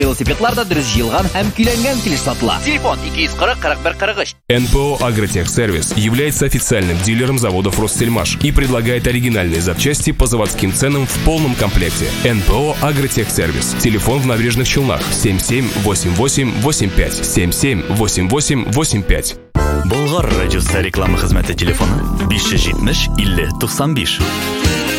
Велосипедлар да дөрес җыелган һәм көйләнгән килеш сатыла. Телефон 240 41 43. НПО «Агротехсервис» является официальным дилером заводов «Ростельмаш» и предлагает оригинальные запчасти по заводским ценам в полном комплекте. НПО «Агротехсервис». Телефон в Набережных Челнах 778885 778885. Болгар радиосы реклама хезмәте телефоны 570 50 95.